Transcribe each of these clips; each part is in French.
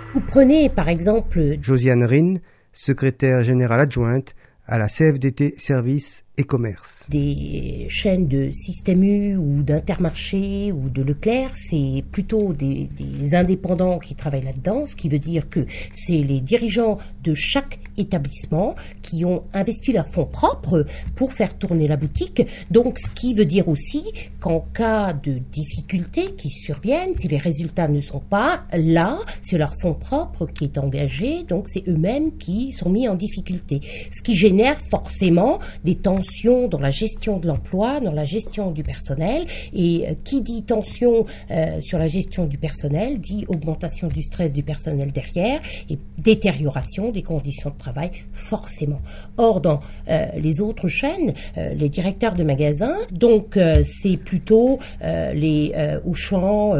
Vous prenez par exemple Josiane Rhin, secrétaire générale adjointe à la CFDT Services et Commerce. Des chaînes de Système U ou d'Intermarché ou de Leclerc, c'est plutôt des indépendants qui travaillent là-dedans, ce qui veut dire que c'est les dirigeants de chaque établissement qui ont investi leurs fonds propres pour faire tourner la boutique. Donc, ce qui veut dire aussi qu'en cas de difficultés qui surviennent, si les résultats ne sont pas là, c'est leur fonds propre qui est engagé, donc c'est eux-mêmes qui sont mis en difficulté. Ce qui génère forcément des tensions dans la gestion de l'emploi, dans la gestion du personnel. Et qui dit tension sur la gestion du personnel dit augmentation du stress du personnel derrière et détérioration des conditions de travail forcément. Or, dans les autres chaînes, les directeurs de magasins, donc c'est plutôt les Auchan,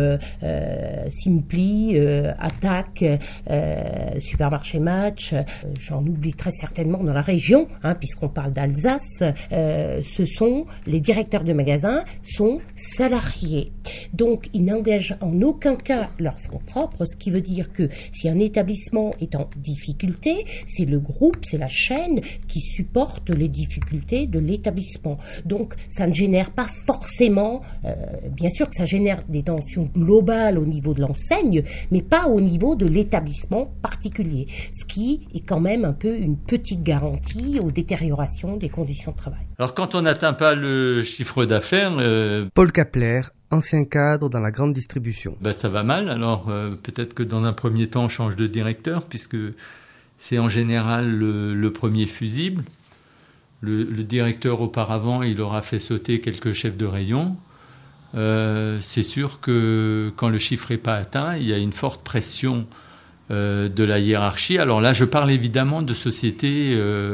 Simply, Attaque, Supermarché Match, j'en oublie très certainement dans la région, puisqu'on parle d'Alsace, ce sont les directeurs de magasins sont salariés. Donc, ils n'engagent en aucun cas leurs fonds propres, ce qui veut dire que si un établissement est en difficulté, c'est le groupe, c'est la chaîne qui supporte les difficultés de l'établissement. Donc, ça ne génère pas forcément, bien sûr que ça génère des tensions globales au niveau de l'enseigne, mais pas au niveau de l'établissement particulier, ce qui est quand même un peu une petite garantie aux détériorations des conditions de travail. Alors quand on n'atteint pas le chiffre d'affaires... Paul Kapler, ancien cadre dans la grande distribution. Ça va mal, alors peut-être que dans un premier temps on change de directeur, puisque c'est en général le premier fusible. Le directeur auparavant, il aura fait sauter quelques chefs de rayon. C'est sûr que quand le chiffre n'est pas atteint, il y a une forte pression de la hiérarchie. Alors là, je parle évidemment de sociétés,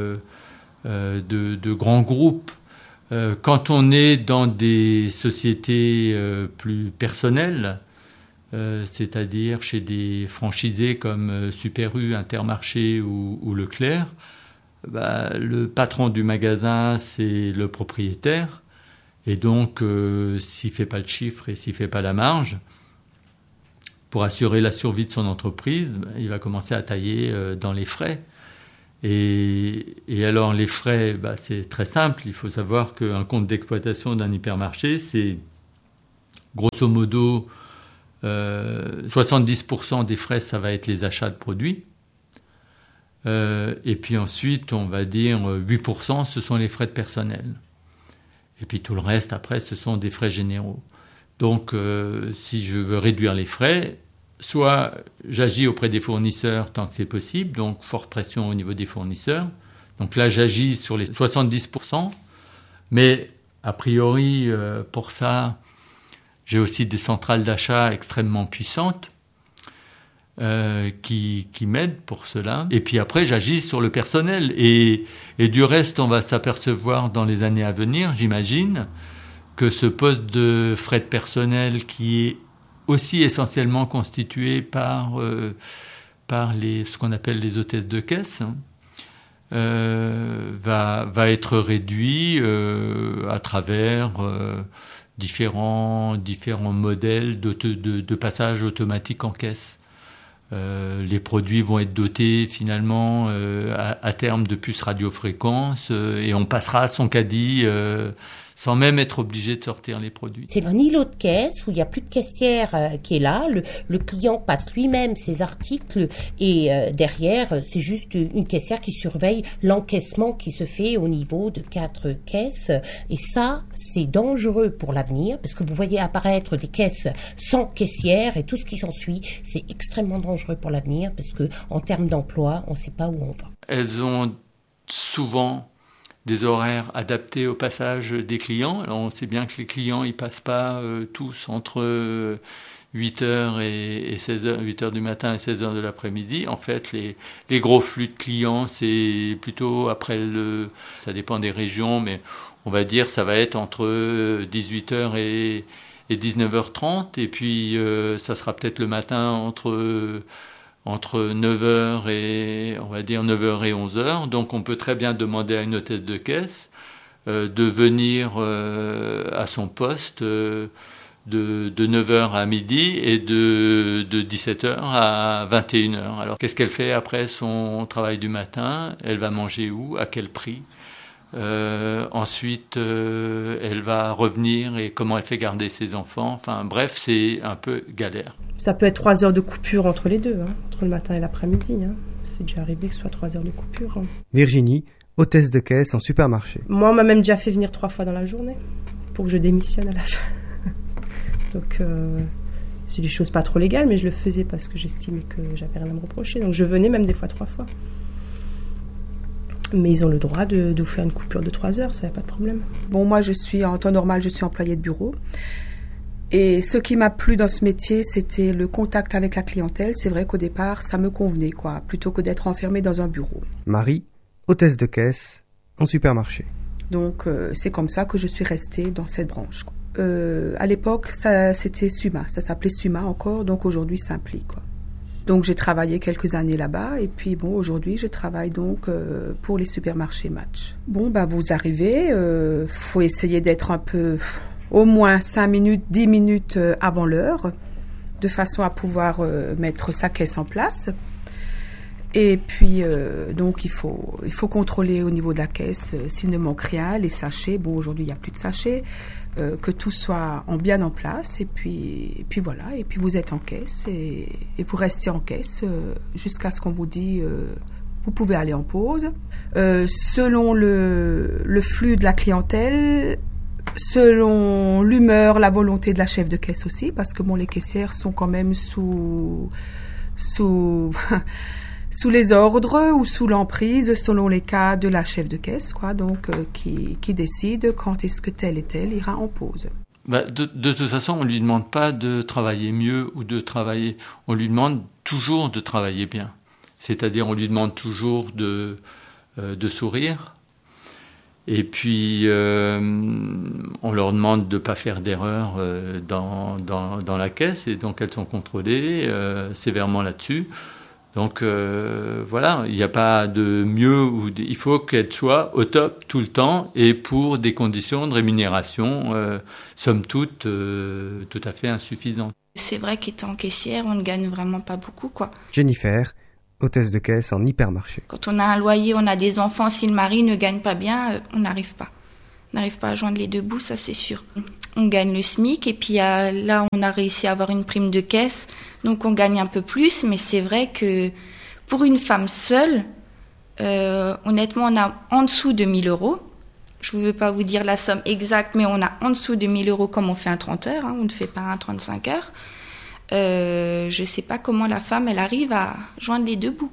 de grands groupes. Quand on est dans des sociétés plus personnelles, c'est-à-dire chez des franchisés comme Super U, Intermarché ou Leclerc, le patron du magasin, c'est le propriétaire. Et donc, s'il ne fait pas le chiffre et s'il ne fait pas la marge, pour assurer la survie de son entreprise, il va commencer à tailler dans les frais. Et alors, les frais, c'est très simple. Il faut savoir qu'un compte d'exploitation d'un hypermarché, c'est grosso modo 70% des frais, ça va être les achats de produits. Et puis ensuite, on va dire 8%, ce sont les frais de personnel. Et puis tout le reste, après, ce sont des frais généraux. Donc, si je veux réduire les frais, soit j'agis auprès des fournisseurs tant que c'est possible, donc forte pression au niveau des fournisseurs. Donc là, j'agis sur les 70%. Mais a priori, pour ça, j'ai aussi des centrales d'achat extrêmement puissantes qui m'aident pour cela. Et puis après, j'agis sur le personnel. Et du reste, on va s'apercevoir dans les années à venir, j'imagine, que ce poste de frais de personnel qui est aussi essentiellement constitué par ce qu'on appelle les hôtesses de caisse, va être réduit à travers différents modèles de passage automatique en caisse. Les produits vont être dotés finalement à terme de puces radiofréquences et on passera à son caddie sans même être obligé de sortir les produits. C'est un îlot de caisse où il n'y a plus de caissière qui est là. Le client passe lui-même ses articles et derrière, c'est juste une caissière qui surveille l'encaissement qui se fait au niveau de 4 caisses. Et ça, c'est dangereux pour l'avenir parce que vous voyez apparaître des caisses sans caissière et tout ce qui s'ensuit. C'est extrêmement dangereux pour l'avenir parce que en termes d'emploi, on ne sait pas où on va. Elles ont souvent des horaires adaptés au passage des clients. Alors on sait bien que les clients, ils passent pas tous entre 8h et 16h, 8h du matin et 16h de l'après-midi. En fait, les gros flux de clients, c'est plutôt après ça dépend des régions, mais on va dire ça va être entre 18h et 19h30 et puis ça sera peut-être le matin entre 9h et, on va dire, 9h et 11h. Donc, on peut très bien demander à une hôtesse de caisse de venir à son poste de 9h à midi et de 17h à 21h. Alors, qu'est-ce qu'elle fait après son travail du matin? Elle va manger où? À quel prix? Ensuite, elle va revenir et comment elle fait garder ses enfants. Enfin, bref, c'est un peu galère. Ça peut être 3 heures de coupure entre les deux, entre le matin et l'après-midi. C'est déjà arrivé que ce soit 3 heures de coupure. Virginie, hôtesse de caisse en supermarché. Moi, on m'a même déjà fait venir 3 fois dans la journée pour que je démissionne à la fin. Donc, c'est des choses pas trop légales, mais je le faisais parce que j'estimais que j'avais rien à me reprocher. Donc, je venais même des fois 3 fois. Mais ils ont le droit de vous faire une coupure de 3 heures, ça n'y a pas de problème. Bon, moi, en temps normal, je suis employée de bureau. Et ce qui m'a plu dans ce métier, c'était le contact avec la clientèle. C'est vrai qu'au départ, ça me convenait, plutôt que d'être enfermée dans un bureau. Marie, hôtesse de caisse en supermarché. Donc, c'est comme ça que je suis restée dans cette branche. À l'époque, c'était Suma. Ça s'appelait Suma encore, donc aujourd'hui, Simpli, Donc, j'ai travaillé quelques années là-bas. Et puis, aujourd'hui, je travaille donc pour les supermarchés Match. Vous arrivez, faut essayer d'être un peu, au moins 5 minutes, 10 minutes avant l'heure, de façon à pouvoir mettre sa caisse en place. Et puis, donc, il faut contrôler au niveau de la caisse s'il ne manque rien, les sachets. Aujourd'hui, il n'y a plus de sachets. Que tout soit bien en place. Et puis voilà. Et puis, vous êtes en caisse et vous restez en caisse jusqu'à ce qu'on vous dise vous pouvez aller en pause. Selon le flux de la clientèle, selon l'humeur, la volonté de la chef de caisse aussi, parce que les caissières sont quand même sous les ordres ou sous l'emprise, selon les cas de la chef de caisse, donc qui décide quand est-ce que tel et tel ira en pause. De toute façon, on lui demande pas de travailler mieux ou de travailler, on lui demande toujours de travailler bien. C'est-à-dire, on lui demande toujours de sourire. Et puis, on leur demande de pas faire d'erreur dans la caisse, et donc elles sont contrôlées sévèrement là-dessus. Donc voilà, il n'y a pas de mieux il faut qu'elle soit au top tout le temps et pour des conditions de rémunération somme toute tout à fait insuffisantes. C'est vrai qu'étant caissière, on ne gagne vraiment pas beaucoup, Jennifer, hôtesse de caisse en hypermarché. Quand on a un loyer, on a des enfants, si le mari ne gagne pas bien, on n'arrive pas. On n'arrive pas à joindre les deux bouts, ça c'est sûr. On gagne le SMIC et puis là on a réussi à avoir une prime de caisse, donc on gagne un peu plus, mais c'est vrai que pour une femme seule, honnêtement on a en dessous de 1 000 €. Je ne veux pas vous dire la somme exacte, mais on a en dessous de 1 000 € comme on fait un 30 heures, on ne fait pas un 35 heures. Je ne sais pas comment la femme elle arrive à joindre les deux bouts,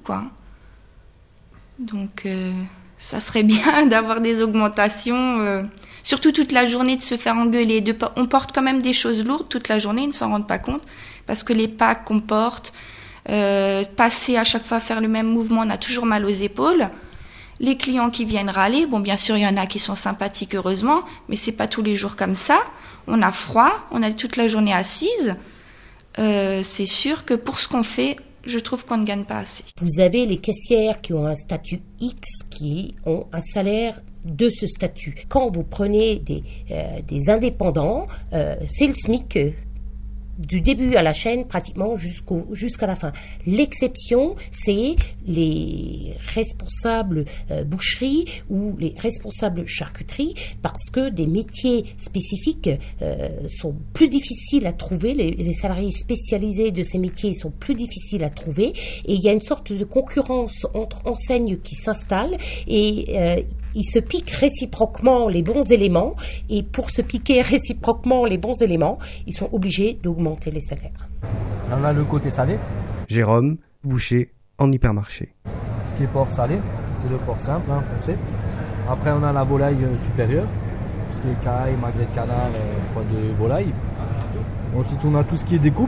Donc ça serait bien d'avoir des augmentations, surtout toute la journée, de se faire engueuler. On porte quand même des choses lourdes toute la journée, ils ne s'en rendent pas compte, parce que les packs qu'on porte, passer à chaque fois faire le même mouvement, on a toujours mal aux épaules. Les clients qui viennent râler, bien sûr il y en a qui sont sympathiques heureusement, mais c'est pas tous les jours comme ça. On a froid, on est toute la journée assise. C'est sûr que pour ce qu'on fait, je trouve qu'on ne gagne pas assez. Vous avez les caissières qui ont un statut X, qui ont un salaire de ce statut. Quand vous prenez des indépendants, c'est le SMIC du début à la chaîne, pratiquement jusqu'à la fin. L'exception, c'est les responsables boucherie ou les responsables charcuterie, parce que des métiers spécifiques sont plus difficiles à trouver. Les salariés spécialisés de ces métiers sont plus difficiles à trouver, et il y a une sorte de concurrence entre enseignes qui s'installe, et ils se piquent réciproquement les bons éléments, et pour se piquer réciproquement les bons éléments, ils sont obligés d'augmenter les salaires. On a le côté salé. Jérôme, boucher en hypermarché. Ce qui est porc salé, c'est le porc simple, foncé. Après, on a la volaille supérieure, tout ce qui est caille, magret de canard, foie de volaille. Ensuite, on a tout ce qui est découpe.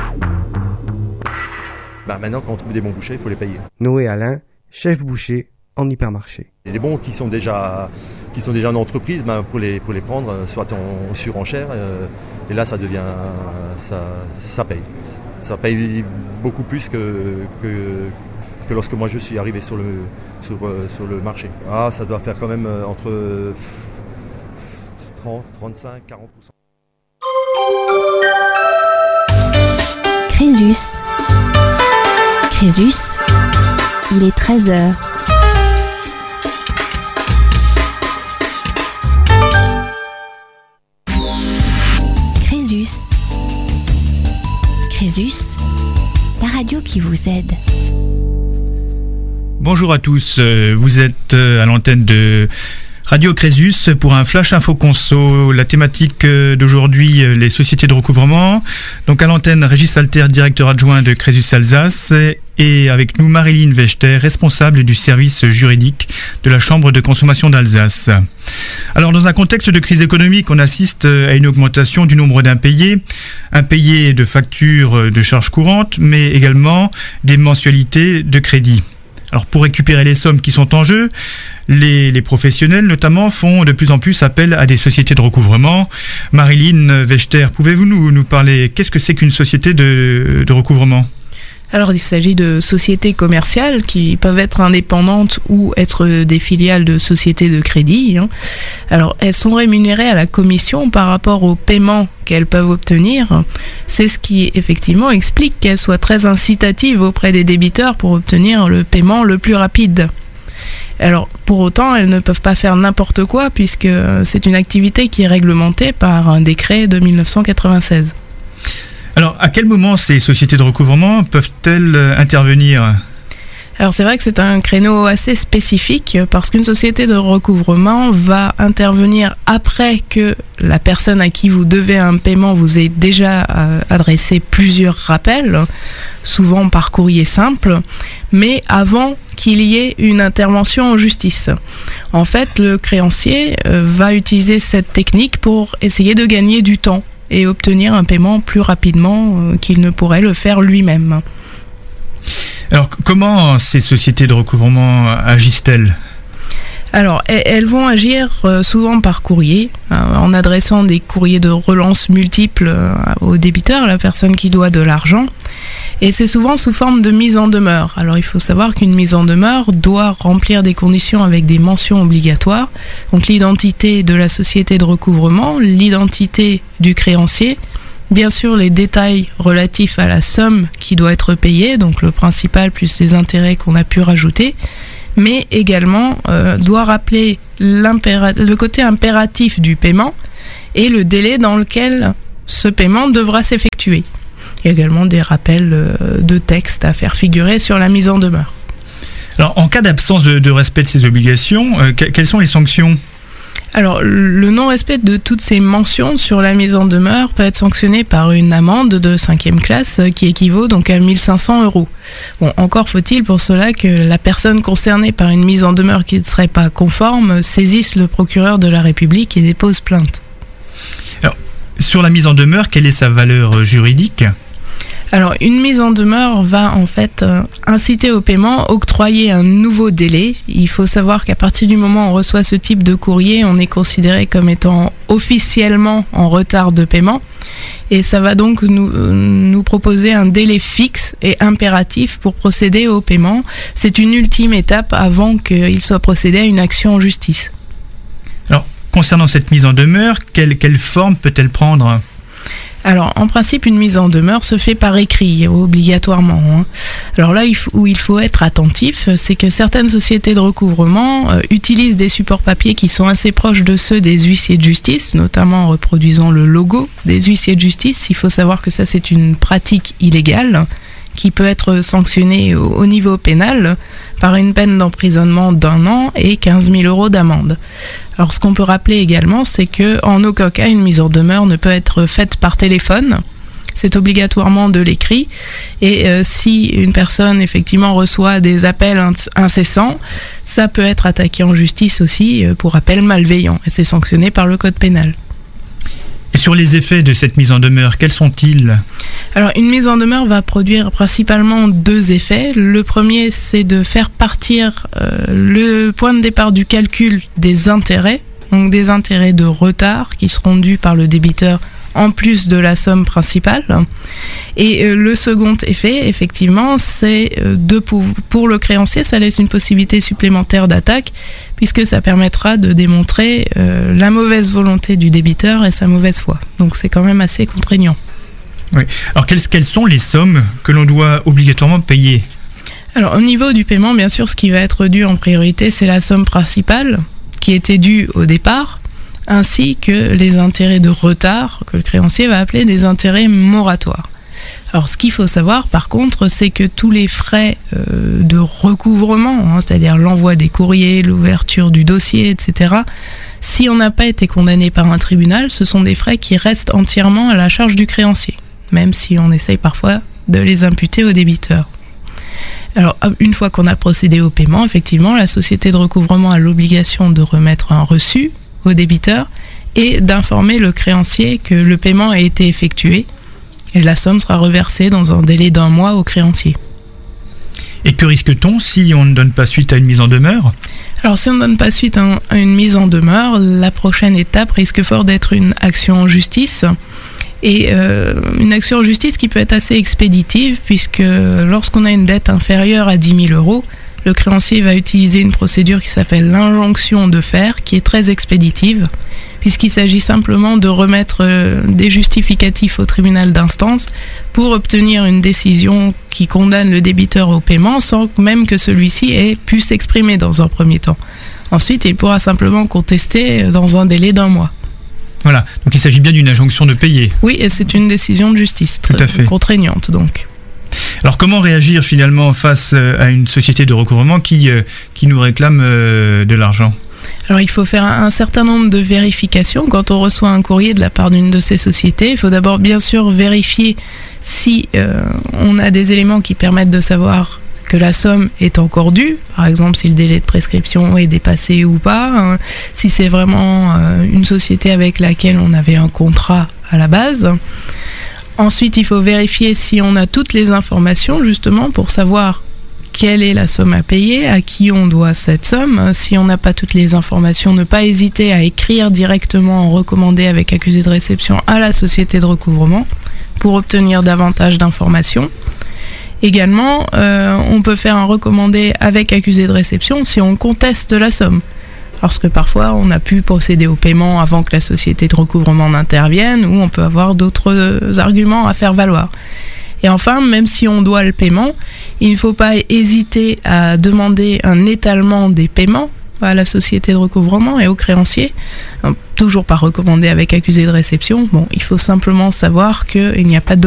Maintenant, quand on trouve des bons bouchers, il faut les payer. Noé Alain, chef boucher en hypermarché. Et les bons qui sont déjà en entreprise, pour les prendre, soit en surenchère, et là ça devient, ça paye. Ça paye beaucoup plus que lorsque moi je suis arrivé sur le marché. Ça doit faire quand même entre 30, 35, 40%. Crésus. Crésus, il est 13h. Crésus. Crésus, la radio qui vous aide. Bonjour à tous, vous êtes à l'antenne de Radio Crésus pour un Flash Info Conso. La thématique d'aujourd'hui, les sociétés de recouvrement. Donc à l'antenne, Régis Alter, directeur adjoint de Crésus Alsace, et avec nous Marilyn Vechter, responsable du service juridique de la Chambre de consommation d'Alsace. Alors dans un contexte de crise économique, on assiste à une augmentation du nombre d'impayés de factures de charges courantes, mais également des mensualités de crédit. Alors pour récupérer les sommes qui sont en jeu, les professionnels notamment font de plus en plus appel à des sociétés de recouvrement. Marilyn Vechter, pouvez-vous nous parler, qu'est-ce que c'est qu'une société de recouvrement ? Alors il s'agit de sociétés commerciales qui peuvent être indépendantes ou être des filiales de sociétés de crédit. Alors elles sont rémunérées à la commission par rapport au paiement qu'elles peuvent obtenir. C'est ce qui effectivement explique qu'elles soient très incitatives auprès des débiteurs pour obtenir le paiement le plus rapide. Alors pour autant, elles ne peuvent pas faire n'importe quoi puisque c'est une activité qui est réglementée par un décret de 1996. Alors, à quel moment ces sociétés de recouvrement peuvent-elles intervenir ? Alors, c'est vrai que c'est un créneau assez spécifique parce qu'une société de recouvrement va intervenir après que la personne à qui vous devez un paiement vous ait déjà adressé plusieurs rappels, souvent par courrier simple, mais avant qu'il y ait une intervention en justice. En fait, le créancier va utiliser cette technique pour essayer de gagner du temps et obtenir un paiement plus rapidement qu'il ne pourrait le faire lui-même. Alors, comment ces sociétés de recouvrement agissent-elles ? Alors, elles vont agir souvent par courrier, en adressant des courriers de relance multiples au débiteur, à la personne qui doit de l'argent. Et c'est souvent sous forme de mise en demeure. Alors il faut savoir qu'une mise en demeure doit remplir des conditions avec des mentions obligatoires. Donc l'identité de la société de recouvrement, l'identité du créancier, bien sûr les détails relatifs à la somme qui doit être payée, donc le principal plus les intérêts qu'on a pu rajouter, mais également doit rappeler le côté impératif du paiement et le délai dans lequel ce paiement devra s'effectuer. Il y a également des rappels de texte à faire figurer sur la mise en demeure. Alors, en cas d'absence de respect de ces obligations, quelles sont les sanctions ? Alors, le non-respect de toutes ces mentions sur la mise en demeure peut être sanctionné par une amende de 5e classe qui équivaut donc à 1 500 €. Bon, encore faut-il pour cela que la personne concernée par une mise en demeure qui ne serait pas conforme saisisse le procureur de la République et dépose plainte. Alors, sur la mise en demeure, quelle est sa valeur juridique ? Alors, une mise en demeure va en fait inciter au paiement, octroyer un nouveau délai. Il faut savoir qu'à partir du moment où on reçoit ce type de courrier, on est considéré comme étant officiellement en retard de paiement. Et ça va donc nous proposer un délai fixe et impératif pour procéder au paiement. C'est une ultime étape avant qu'il soit procédé à une action en justice. Alors, concernant cette mise en demeure, quelle forme peut-elle prendre ? Alors, en principe, une mise en demeure se fait par écrit, obligatoirement. Alors là, où il faut être attentif, c'est que certaines sociétés de recouvrement utilisent des supports papier qui sont assez proches de ceux des huissiers de justice, notamment en reproduisant le logo des huissiers de justice. Il faut savoir que ça, c'est une pratique illégale qui peut être sanctionnée au niveau pénal par une peine d'emprisonnement d'1 an et 15 000 € d'amende. Alors ce qu'on peut rappeler également, c'est que en aucun cas une mise en demeure ne peut être faite par téléphone. C'est obligatoirement de l'écrit. Et si une personne effectivement reçoit des appels incessants, ça peut être attaqué en justice aussi pour appel malveillant. Et c'est sanctionné par le code pénal. Et sur les effets de cette mise en demeure, quels sont-ils ? Alors, une mise en demeure va produire principalement 2 effets. Le premier, c'est de faire partir le point de départ du calcul des intérêts, donc des intérêts de retard qui seront dus par le débiteur en plus de la somme principale. Et le second effet, effectivement, c'est pour le créancier, ça laisse une possibilité supplémentaire d'attaque, puisque ça permettra de démontrer la mauvaise volonté du débiteur et sa mauvaise foi. Donc c'est quand même assez contraignant. Oui. Alors quelles sont les sommes que l'on doit obligatoirement payer ? Alors au niveau du paiement, bien sûr, ce qui va être dû en priorité, c'est la somme principale qui était due au départ, ainsi que les intérêts de retard que le créancier va appeler des intérêts moratoires. Alors ce qu'il faut savoir par contre, c'est que tous les frais de recouvrement, c'est-à-dire l'envoi des courriers, l'ouverture du dossier, etc., si on n'a pas été condamné par un tribunal, ce sont des frais qui restent entièrement à la charge du créancier, même si on essaye parfois de les imputer au débiteur. Alors, une fois qu'on a procédé au paiement, effectivement, la société de recouvrement a l'obligation de remettre un reçu au débiteur et d'informer le créancier que le paiement a été effectué et la somme sera reversée dans un délai d'1 mois au créancier. Et que risque-t-on si on ne donne pas suite à une mise en demeure ? Alors si on ne donne pas suite à une mise en demeure, la prochaine étape risque fort d'être une action en justice. Et une action en justice qui peut être assez expéditive, puisque lorsqu'on a une dette inférieure à 10 000 €, le créancier va utiliser une procédure qui s'appelle l'injonction de faire, qui est très expéditive, puisqu'il s'agit simplement de remettre des justificatifs au tribunal d'instance pour obtenir une décision qui condamne le débiteur au paiement sans même que celui-ci ait pu s'exprimer dans un premier temps. Ensuite, il pourra simplement contester dans un délai d'1 mois. Voilà, donc il s'agit bien d'une injonction de payer. Oui, et c'est une décision de justice, très contraignante donc. Alors comment réagir finalement face à une société de recouvrement qui nous réclame de l'argent ? Alors il faut faire un certain nombre de vérifications quand on reçoit un courrier de la part d'une de ces sociétés. Il faut d'abord bien sûr vérifier si on a des éléments qui permettent de savoir que la somme est encore due, par exemple si le délai de prescription est dépassé ou pas, si c'est vraiment une société avec laquelle on avait un contrat à la base. Ensuite, il faut vérifier si on a toutes les informations justement pour savoir quelle est la somme à payer, à qui on doit cette somme. Si on n'a pas toutes les informations, ne pas hésiter à écrire directement en recommandé avec accusé de réception à la société de recouvrement pour obtenir davantage d'informations. Également, on peut faire un recommandé avec accusé de réception si on conteste la somme. Parce que parfois, on a pu procéder au paiement avant que la société de recouvrement n'intervienne, ou on peut avoir d'autres arguments à faire valoir. Et enfin, même si on doit le paiement, il ne faut pas hésiter à demander un étalement des paiements à la société de recouvrement et au créancier, toujours pas recommandé avec accusé de réception. Bon, il faut simplement savoir qu'il n'y a pas